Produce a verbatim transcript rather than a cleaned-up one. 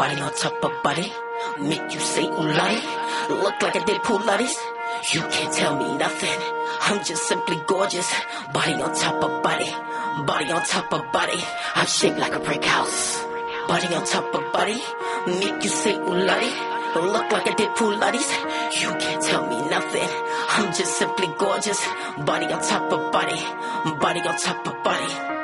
body on top of body, make you say oolai. Look like I did Pilates. You can't tell me nothing. I'm just simply gorgeous. Body on top of body, body on top of body. I'm shaped like a brick house. Body on top of body, make you say oolai. Look like I did Pilates. You can't tell me nothing. I'm just simply gorgeous. Body on top of body, body on top of body.